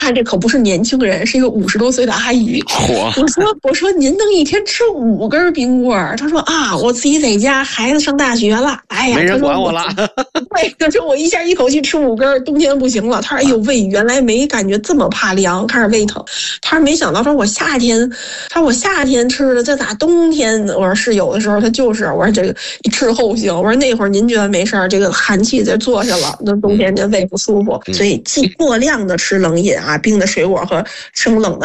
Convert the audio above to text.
看这可不是年轻人，是一个50多岁的阿姨。我说您能一天吃5根冰棍儿？她说啊，我自己在家，孩子上大学了，哎呀， 没人管我了。 对，她说我一下一口气吃5根，冬天不行了。她说哎呦喂，原来没感觉这么怕凉，开始胃疼。她说没想到，说我夏天吃的，这咋冬天？我说是有的时候它就是，我说这个一滞后性。我说那会儿您觉得没事儿，这个寒气就坐下了，那冬天这胃不舒服，所以忌过量的吃冷饮啊，冰的水果和生冷的